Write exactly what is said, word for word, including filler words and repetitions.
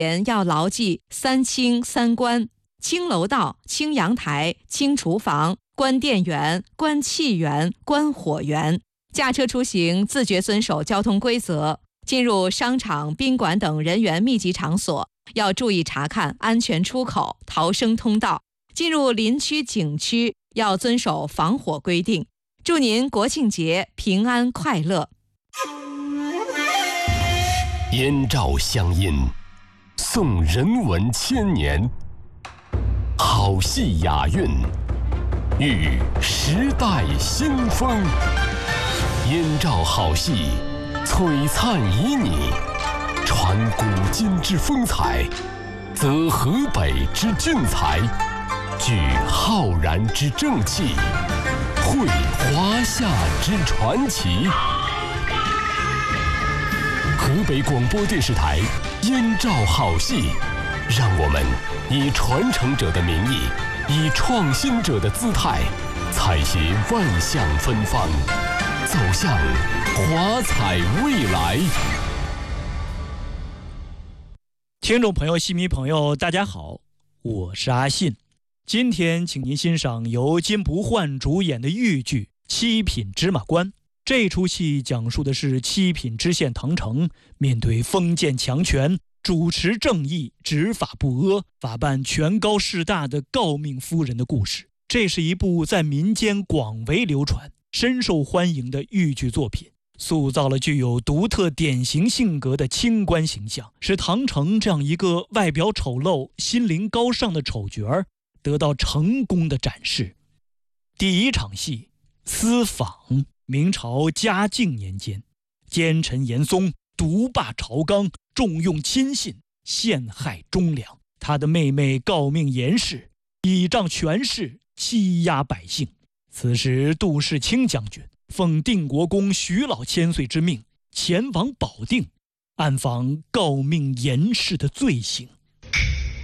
人要牢记三清三关：清楼道、清阳台、清厨房、关电源、关气源、关火源。驾车出行自觉遵守交通规则，进入商场、宾馆等人员密集场所要注意查看安全出口、逃生通道。进入林区、景区要遵守防火规定。祝您国庆节平安快乐。 燕赵乡音，颂人文千年，好戏雅韵，遇时代新风。燕赵好戏，璀璨旖旎，传古今之风采，则河北之俊才，聚浩然之正气，绘华夏之传奇。河北广播电视台燕赵好戏，让我们以传承者的名义，以创新者的姿态，采撷万象芬芳，走向华彩未来。 听众朋友、戏迷朋友，大家好，我是阿信。今天请您欣赏由金不换主演的豫剧《七品芝麻官》。这出戏讲述的是七品知县唐成面对封建强权，主持正义，执法不阿，法办权高势大的诰命夫人的故事。这是一部在民间广为流传、深受欢迎的豫剧作品，塑造了具有独特典型性格的清官形象，使唐成这样一个外表丑陋、心灵高尚的丑角儿得到成功的展示。第一场戏，私访。明朝嘉靖年间，奸臣严嵩独霸朝纲，重用亲信，陷害忠良。他的妹妹诰命严氏倚仗权势欺压百姓。此时杜世清将军奉定国公徐老千岁之命，前往保定，暗访诰命严氏的罪行。